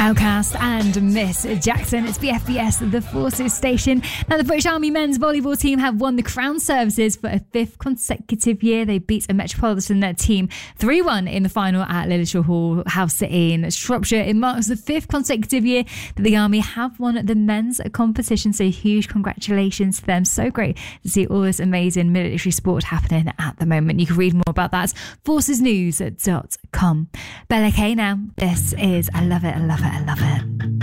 Outcast and Miss Jackson. It's BFBS, the Forces station. Now, the British Army men's volleyball team have won the Crown Services for a fifth consecutive year. They beat a Metropolitan team 3-1 in the final at Lilleshall Hall House in Shropshire. It marks the fifth consecutive year that the Army have won the men's competition, so huge congratulations to them. So great to see all this amazing military sport happening at the moment. You can read more about that at forcesnews.com. Bella K now. This is I Love It, I Love It, I Love It.